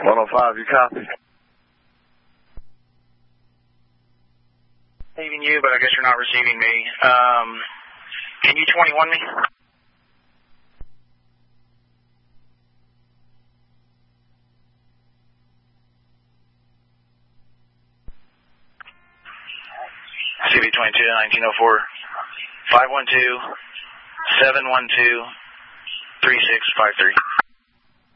105, you copy? Receiving you, but I guess you're not receiving me. Can you 21 me? CV22 1904 512 712 3653.